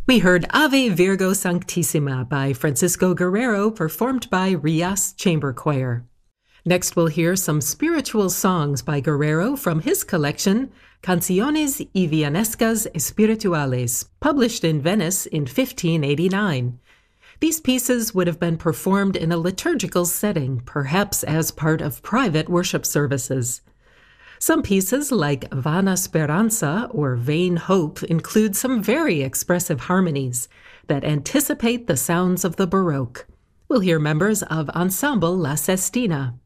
We heard Ave Virgo Sanctissima by Francisco Guerrero, performed by Rias Chamber Choir. Next, we'll hear some spiritual songs by Guerrero from his collection, Canciones y Villanescas Espirituales, published in Venice in 1589. These pieces would have been performed in a liturgical setting, perhaps as part of private worship services. Some pieces, like Vana Speranza or Vain Hope, include some very expressive harmonies that anticipate the sounds of the Baroque. We'll hear members of Ensemble La Sestina.